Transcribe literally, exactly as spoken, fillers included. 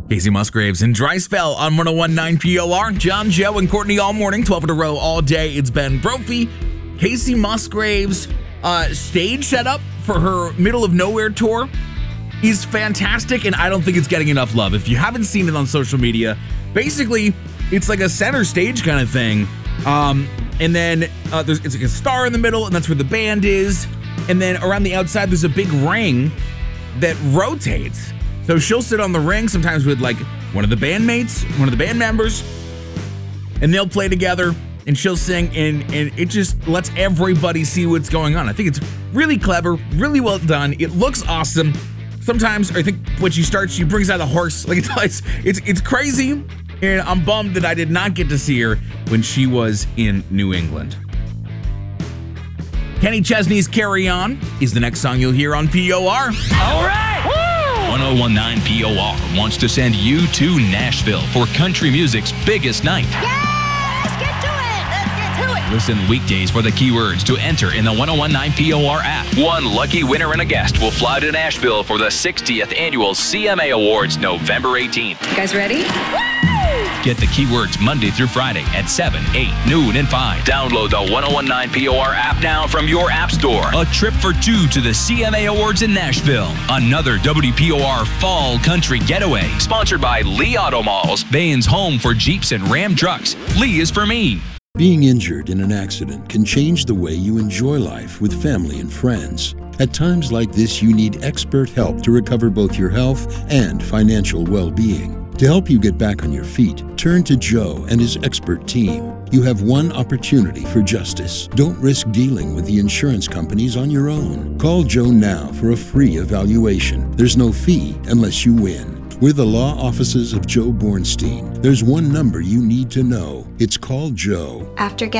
Casey Musgraves and Dry Spell on one oh one point nine P O R. John, Joe, and Courtney all morning, twelve in a row all day. It's Ben Brophy. Casey Musgraves' uh, stage setup for her Middle of Nowhere tour is fantastic, and I don't think it's getting enough love. If you haven't seen it on social media, basically, it's like a center stage kind of thing. Um, and then uh, there's it's like a star in the middle, and that's where the band is. And then around the outside, there's a big ring that rotates. So she'll sit on the ring sometimes with like one of the bandmates, one of the band members, and they'll play together and she'll sing, and, and it just lets everybody see what's going on. I think it's really clever, really well done. It looks awesome. Sometimes I think when she starts, she brings out a horse. Like it's it's it's crazy, and I'm bummed that I did not get to see her when she was in New England. Kenny Chesney's Carry On is the next song you'll hear on P O R. All right! one oh one point nine P O R wants to send you to Nashville for country music's biggest night. Yeah! Let's get to it! Let's get to it! Listen weekdays for the keywords to enter in the one oh one point nine P O R app. One lucky winner and a guest will fly to Nashville for the sixtieth Annual C M A Awards November eighteenth. You guys ready? Get the keywords Monday through Friday at seven, eight, noon, and five. Download the one oh one point nine P O R app now from your app store. A trip for two to the C M A Awards in Nashville. Another W P O R Fall Country Getaway. Sponsored by Lee Auto Malls, Bain's home for Jeeps and Ram trucks. Lee is for me. Being injured in an accident can change the way you enjoy life with family and friends. At times like this, you need expert help to recover both your health and financial well-being. To help you get back on your feet, turn to Joe and his expert team. You have one opportunity for justice. Don't risk dealing with the insurance companies on your own. Call Joe now for a free evaluation. There's no fee unless you win. We're the law offices of Joe Bornstein. There's one number you need to know. It's called Joe. After getting